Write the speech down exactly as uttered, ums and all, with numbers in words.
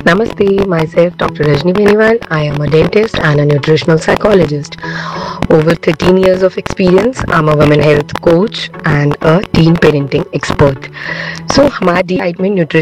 Namaste, myself Doctor Rajni Beniwal. I am a dentist and a nutritional psychologist. Over thirteen years of experience, I'm a women health coach and a teen parenting expert. So, हमारी diet में nutrition